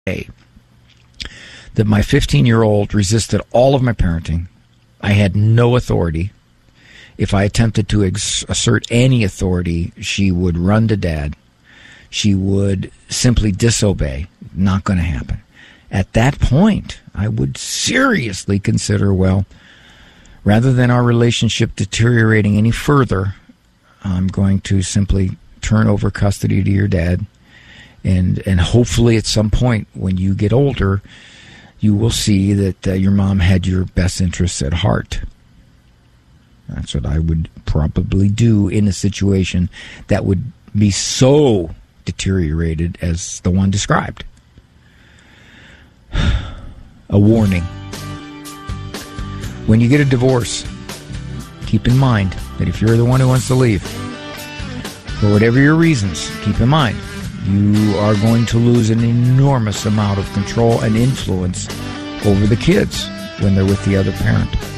that my 15-year-old resisted all of my parenting. I had no authority. If I attempted to assert any authority, she would run to Dad. She would simply disobey. Not going to happen. At that point, I would seriously consider, well, rather than our relationship deteriorating any further, I'm going to simply turn over custody to your dad. And hopefully at some point when you get older, you will see that your mom had your best interests at heart. That's what I would probably do in a situation that would be so deteriorated as the one described. A warning. When you get a divorce, keep in mind that if you're the one who wants to leave, for whatever your reasons, keep in mind, you are going to lose an enormous amount of control and influence over the kids when they're with the other parent.